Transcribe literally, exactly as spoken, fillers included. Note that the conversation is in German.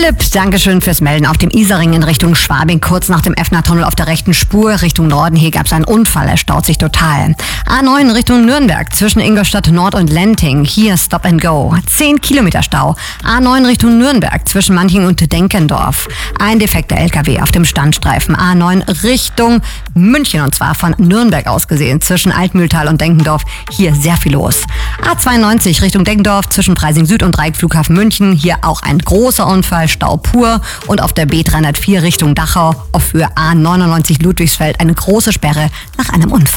Philipp, Dankeschön fürs Melden. Auf dem Isarring in Richtung Schwabing, kurz nach dem Effner-Tunnel auf der rechten Spur Richtung Norden. Hier gab es einen Unfall, er staut sich total. A neun Richtung Nürnberg, zwischen Ingolstadt Nord und Lenting. Hier Stop and Go. zehn Kilometer Stau. A neun Richtung Nürnberg, zwischen Manching und Denkendorf. Ein defekter L K W auf dem Standstreifen. A neun Richtung München, und zwar von Nürnberg aus gesehen, zwischen Altmühltal und Denkendorf. Hier sehr viel los. A zweiundneunzig Richtung Denkendorf, zwischen Freising Süd und Dreieckflughafen München. Hier auch ein großer Unfall, Stau pur. Und auf der B dreihundertvier Richtung Dachau, auf Höhe A neunundneunzig Ludwigsfeld, eine große Sperre nach einem Unfall.